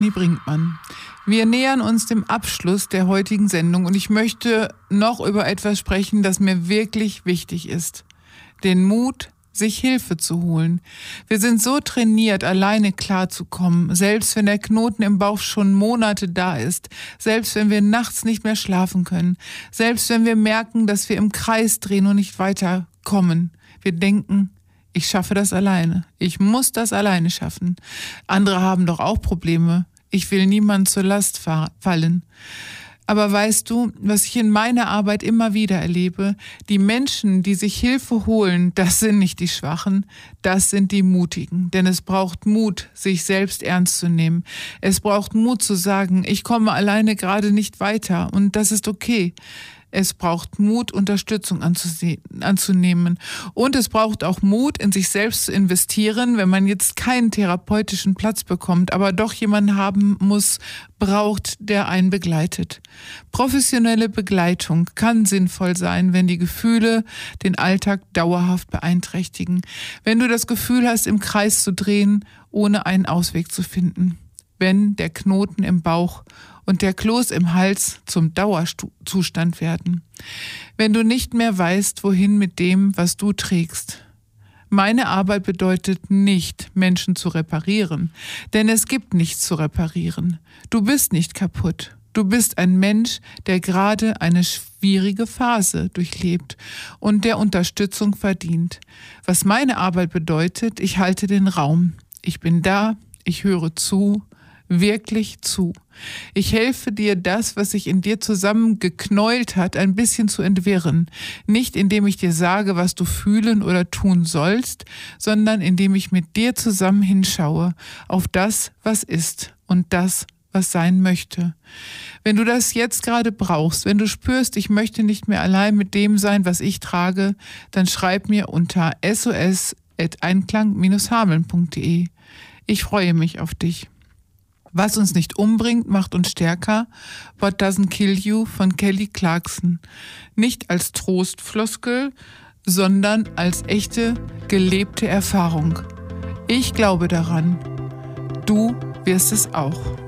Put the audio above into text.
Brinkmann. Wir nähern uns dem Abschluss der heutigen Sendung und ich möchte noch über etwas sprechen, das mir wirklich wichtig ist. Den Mut, sich Hilfe zu holen. Wir sind so trainiert, alleine klarzukommen, selbst wenn der Knoten im Bauch schon Monate da ist, selbst wenn wir nachts nicht mehr schlafen können, selbst wenn wir merken, dass wir im Kreis drehen und nicht weiterkommen. Wir denken, ich schaffe das alleine. Ich muss das alleine schaffen. Andere haben doch auch Probleme. Ich will niemand zur Last fallen. Aber weißt du, was ich in meiner Arbeit immer wieder erlebe? Die Menschen, die sich Hilfe holen, das sind nicht die Schwachen, das sind die Mutigen. Denn es braucht Mut, sich selbst ernst zu nehmen. Es braucht Mut zu sagen, ich komme alleine gerade nicht weiter und das ist okay. Es braucht Mut, Unterstützung anzunehmen. Und es braucht auch Mut, in sich selbst zu investieren, wenn man jetzt keinen therapeutischen Platz bekommt, aber doch jemanden haben braucht, der einen begleitet. Professionelle Begleitung kann sinnvoll sein, wenn die Gefühle den Alltag dauerhaft beeinträchtigen. Wenn du das Gefühl hast, im Kreis zu drehen, ohne einen Ausweg zu finden. Wenn der Knoten im Bauch und der Kloß im Hals zum Dauerzustand werden. Wenn du nicht mehr weißt, wohin mit dem, was du trägst. Meine Arbeit bedeutet nicht, Menschen zu reparieren, denn es gibt nichts zu reparieren. Du bist nicht kaputt. Du bist ein Mensch, der gerade eine schwierige Phase durchlebt und der Unterstützung verdient. Was meine Arbeit bedeutet, ich halte den Raum. Ich bin da, ich höre zu, wirklich zu. Ich helfe dir, das, was sich in dir zusammengeknäult hat, ein bisschen zu entwirren. Nicht indem ich dir sage, was du fühlen oder tun sollst, sondern indem ich mit dir zusammen hinschaue auf das, was ist und das, was sein möchte. Wenn du das jetzt gerade brauchst, wenn du spürst, ich möchte nicht mehr allein mit dem sein, was ich trage, dann schreib mir unter sos@einklang-hameln.de. Ich freue mich auf dich. Was uns nicht umbringt, macht uns stärker. What Doesn't Kill You von Kelly Clarkson. Nicht als Trostfloskel, sondern als echte, gelebte Erfahrung. Ich glaube daran. Du wirst es auch.